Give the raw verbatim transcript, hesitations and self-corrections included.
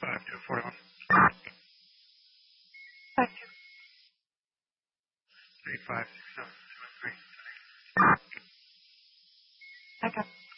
five two forty-one. Five two. Eight five six seven two three. Back up.